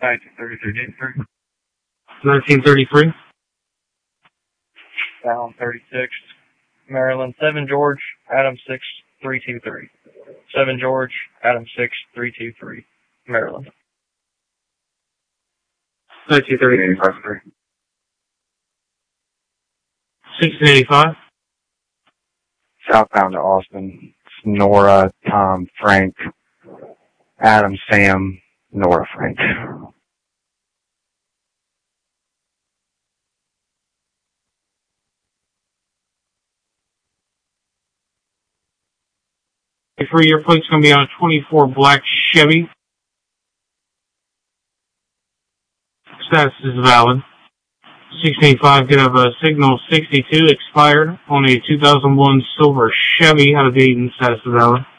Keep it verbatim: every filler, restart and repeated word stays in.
nineteen thirty-three, Dayton. nineteen thirty-three. Down thirty-six, Maryland. seven George, Adam six, three two three. seven George, Adam six, three two three, Maryland. nineteen thirty-three. sixteen eighty-five. Southbound to Austin. Nora, Tom, Frank, Adam, Sam, Nora, Frank. For your plate's going to be on a twenty-four black Chevy. Status is valid. sixteen eighty-five could have a signal sixty-two expired on a two thousand one silver Chevy out of Dayton. Status is valid.